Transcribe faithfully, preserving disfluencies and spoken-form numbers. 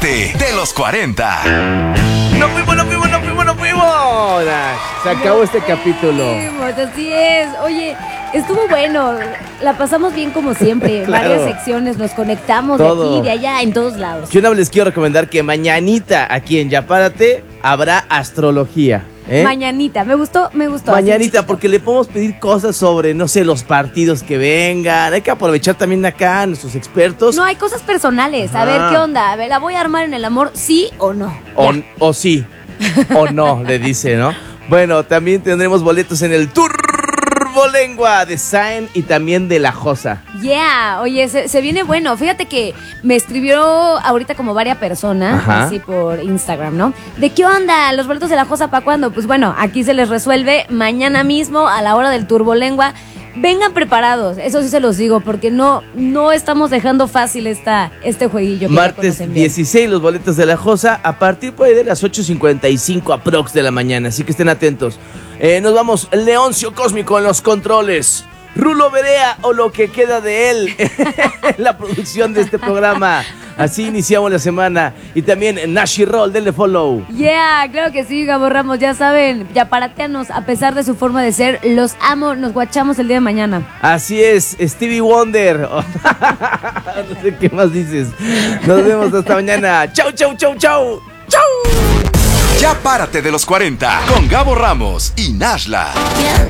De los cuarenta. ¡No fuimos, no fuimos, no fuimos, no fuimos! Se acabó este capítulo. Fuimos, así es. Oye, estuvo bueno. La pasamos bien como siempre. Claro. Varias secciones, nos conectamos Todo. de aquí, de allá, en todos lados. Yo no les quiero recomendar que mañanita aquí en Ya Párate habrá astrología. ¿eh? Mañanita, me gustó, me gustó. Mañanita, así, porque le podemos pedir cosas sobre, no sé, los partidos que vengan. Hay que aprovechar también acá a nuestros expertos. No, hay cosas personales. A Ajá. ver, ¿qué onda? A ver, ¿la voy a armar en el amor, sí o no? O, Ya. o sí, o no, le dice, ¿no? Bueno, también tendremos boletos en el Turbolengua de Zayn y también de La Josa. Yeah, oye, se, se viene bueno. Fíjate que me escribió ahorita como varias personas, Ajá. así por Instagram, ¿no? ¿De qué onda? ¿Los boletos de La Josa para cuándo? Pues bueno, aquí se les resuelve mañana mismo a la hora del Turbolengua. Vengan preparados, eso sí se los digo, porque no, no estamos dejando fácil esta, este jueguillo. que ya Martes conocen bien. dieciséis, los boletos de La Josa, a partir por ahí de las ocho cincuenta y cinco aprox de la mañana, así que estén atentos. Eh, nos vamos, Leoncio Cósmico en los controles, Rulo Berea o lo que queda de él en la producción de este programa. Así iniciamos la semana. Y también Nashi Roll, denle follow. Yeah, claro que sí, Gabo Ramos, ya saben, ya parateanos, a pesar de su forma de ser, los amo, nos guachamos el día de mañana. Así es, Stevie Wonder. No sé qué más dices. Nos vemos hasta mañana. Chau, chau, chau, chau. Chau. Ya Párate de los cuarenta con Gabo Ramos y Nashla.